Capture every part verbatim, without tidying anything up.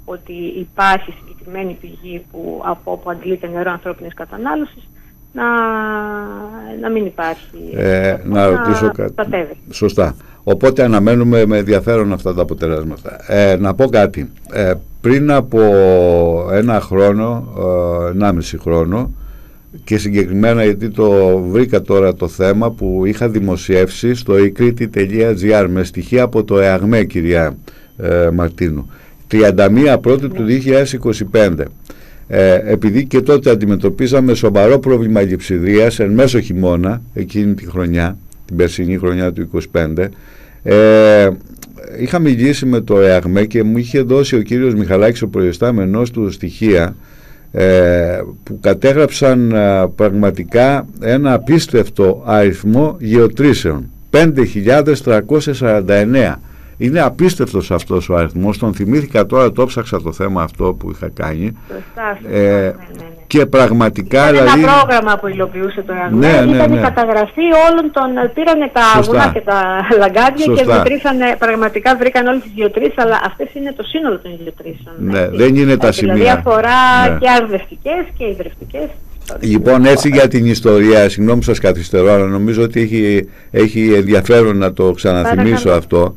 ότι υπάρχει συγκεκριμένη πηγή που, από όπου αντλείται νερό ανθρώπινης κατανάλωσης, να, να μην υπάρχει. Ε, να ρωτήσω κάτι. Σωστά. Οπότε αναμένουμε με ενδιαφέρον αυτά τα αποτελέσματα. Ε, να πω κάτι. Ε, πριν από ένα χρόνο, ε, ενάμιση χρόνο, και συγκεκριμένα γιατί το βρήκα τώρα το θέμα που είχα δημοσιεύσει στο e κρήτη τελεία gr με στοιχεία από το ΕΑΓΜΕ, κυρία ε, Μαρτίνου, τριάντα μία Πρώτη του δύο χιλιάδες είκοσι πέντε. Ε, επειδή και τότε αντιμετωπίζαμε σοβαρό πρόβλημα λειψιδρίας εν μέσω χειμώνα, εκείνη τη χρονιά, την περσινή χρονιά του είκοσι πέντε, ε, είχα μιλήσει με το ΕΑΓΜΕ και μου είχε δώσει ο κύριος Μιχαλάκης, ο προϊστάμενός του, στοιχεία ε, που κατέγραψαν ε, πραγματικά ένα απίστευτο αριθμό γεωτρήσεων, πέντε χιλιάδες τριακόσιες σαράντα εννέα. Είναι απίστευτος αυτός ο αριθμός, τον θυμήθηκα τώρα, το ψάξα το θέμα αυτό που είχα κάνει. Σωστά, ε, ναι, ναι, ναι. Και πραγματικά ήταν δηλαδή, ένα πρόγραμμα που υλοποιούσε το ΕΑΓΜΕ, ναι, ναι, ήταν ναι. η καταγραφή όλων των, πήρανε τα Σωστά. βουνά και τα λαγκάδια. Σωστά. Και μετρήσανε, πραγματικά βρήκαν όλες τις γεωτρήσεις, αλλά αυτές είναι το σύνολο των γεωτρήσεων. Ναι, δεν είναι τα σημεία. Δηλαδή αφορά ναι. και αρδευτικές και υδρευτικές. Λοιπόν, έτσι για την ιστορία, συγγνώμη σας καθυστερώ, αλλά νομίζω ότι έχει, έχει ενδιαφέρον να το ξαναθυμίσω αυτό.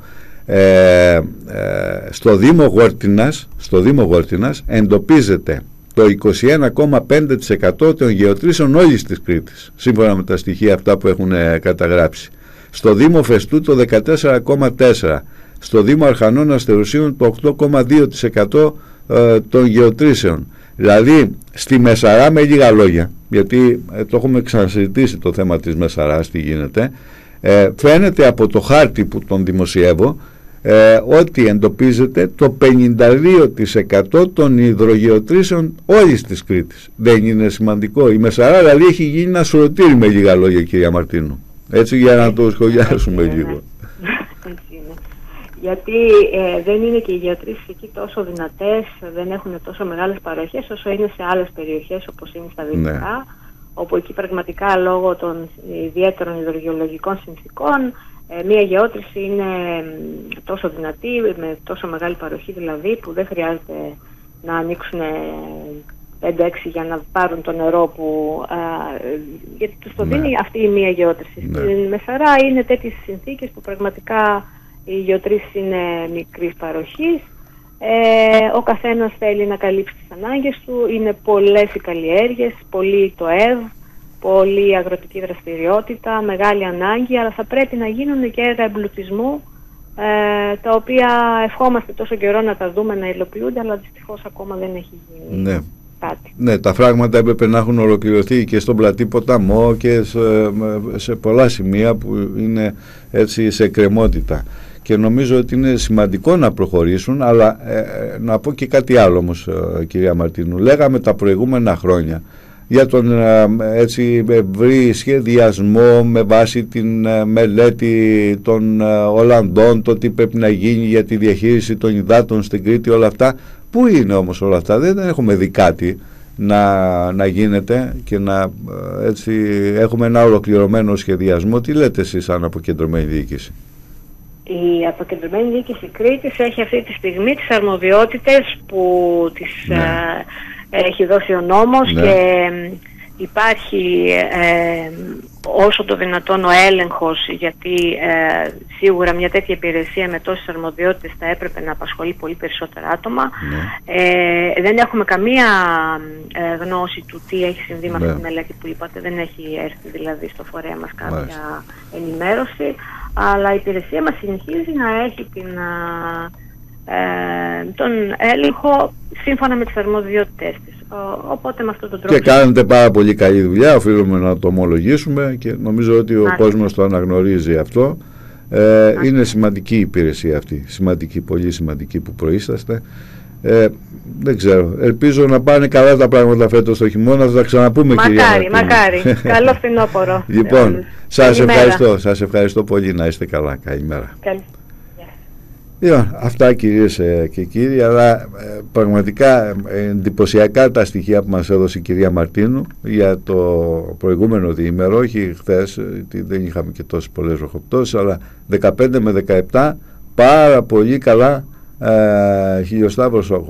Ε, ε, στο Δήμο Γόρτινας, στο Δήμο Γόρτινας εντοπίζεται το είκοσι ένα κόμμα πέντε τοις εκατό των γεωτρήσεων όλης της Κρήτης, σύμφωνα με τα στοιχεία αυτά που έχουν ε, καταγράψει. Στο Δήμο Φεστού το δεκατέσσερα κόμμα τέσσερα τοις εκατό, στο Δήμο Αρχανών Αστερουσίων το οκτώ κόμμα δύο τοις εκατό ε, των γεωτρήσεων. Δηλαδή στη Μεσαρά, με λίγα λόγια, γιατί ε, το έχουμε ξανασυζητήσει το θέμα της Μεσαράς, τι γίνεται, ε, φαίνεται από το χάρτη που τον δημοσιεύω ε, ότι εντοπίζεται το πενήντα δύο τοις εκατό των υδρογεωτρήσεων όλης της Κρήτης. Δεν είναι σημαντικό? Η Μεσαρά δηλαδή έχει γίνει ένα σουρωτήρι, με λίγα λόγια, κυρία Μαρτίνου. Έτσι, για να το σχολιάσουμε λίγο. Γιατί ε, δεν είναι και οι γεωτρήσεις εκεί τόσο δυνατές, δεν έχουν τόσο μεγάλες παροχές όσο είναι σε άλλες περιοχές όπως είναι στα δυτικά, ναι. όπου εκεί πραγματικά λόγω των ιδιαίτερων υδρογεολογικών συνθήκων ε, μία γεώτρηση είναι τόσο δυνατή, με τόσο μεγάλη παροχή δηλαδή, που δεν χρειάζεται να ανοίξουν πέντε έξι για να πάρουν το νερό που, α, γιατί τους το δίνει ναι. αυτή η μία γεώτρηση. Ναι. Στην Μεσαρά είναι τέτοιες συνθήκες που πραγματικά οι γεωτρήσεις είναι μικρής παροχής, ε, ο καθένας θέλει να καλύψει τις ανάγκες του, είναι πολλές οι καλλιέργειες, πολύ το ΕΒ, πολύ αγροτική δραστηριότητα, μεγάλη ανάγκη, αλλά θα πρέπει να γίνουν και έργα εμπλουτισμού, ε, τα οποία ευχόμαστε τόσο καιρό να τα δούμε να υλοποιούνται, αλλά δυστυχώς ακόμα δεν έχει γίνει ναι. κάτι. Ναι, τα φράγματα έπρεπε να έχουν ολοκληρωθεί και στον Πλατή Ποταμό και σε, σε πολλά σημεία που είναι έτσι σε εκκρεμότητα. Και νομίζω ότι είναι σημαντικό να προχωρήσουν, αλλά ε, να πω και κάτι άλλο όμως, ε, κυρία Μαρτίνου. Λέγαμε τα προηγούμενα χρόνια για τον ε, έτσι ευρύ σχεδιασμό με βάση την ε, μελέτη των ε, Ολλανδών, το τι πρέπει να γίνει για τη διαχείριση των υδάτων στην Κρήτη, όλα αυτά. Πού είναι όμως όλα αυτά? Δεν έχουμε δει κάτι να, να γίνεται και να έτσι έχουμε ένα ολοκληρωμένο σχεδιασμό. Τι λέτε εσείς σαν αποκεντρωμένη διοίκηση? Η αποκεντρωμένη διοίκηση Κρήτης έχει αυτή τη στιγμή τις αρμοδιότητες που τις ναι. ε, έχει δώσει ο νόμος, ναι. και υπάρχει ε, όσο το δυνατόν ο έλεγχος, γιατί ε, σίγουρα μια τέτοια υπηρεσία με τόσες αρμοδιότητες θα έπρεπε να απασχολεί πολύ περισσότερα άτομα. Ναι. Ε, δεν έχουμε καμία ε, γνώση του τι έχει συμβεί με αυτή ναι. τη μελέτη που είπατε, δεν έχει έρθει δηλαδή στο φορέα μας κάποια Μάλιστα. ενημέρωση, αλλά η υπηρεσία μας συνεχίζει να έχει την, ε, τον έλεγχο σύμφωνα με τις αρμοδιότητες της. Οπότε με αυτόν τον τρόπο. Και κάνετε πάρα πολύ καλή δουλειά, οφείλουμε να το ομολογήσουμε, και νομίζω ότι ο Μάλιστα. κόσμος το αναγνωρίζει αυτό. Ε, είναι σημαντική η υπηρεσία αυτή, σημαντική, πολύ σημαντική που προείσταστε. Ε, δεν ξέρω, ελπίζω να πάνε καλά τα πράγματα φέτος το χειμώνα, θα τα ξαναπούμε, μακάρι, κυρία Μαρτίνου. Μακάρι, καλό φθινόπωρο. Λοιπόν, σας ευχαριστώ, σας ευχαριστώ πολύ, να είστε καλά, καλημέρα. Καλή. Yeah, αυτά κυρίες και κύριοι, αλλά ε, πραγματικά εντυπωσιακά τα στοιχεία που μας έδωσε η κυρία Μαρτίνου για το προηγούμενο διήμερο, όχι χθες, δεν είχαμε και τόσες πολλές βροχοπτώσεις, αλλά δεκαπέντε με δεκαεπτά πάρα πολύ καλά ε, χιλιοστά βροχόπτωση.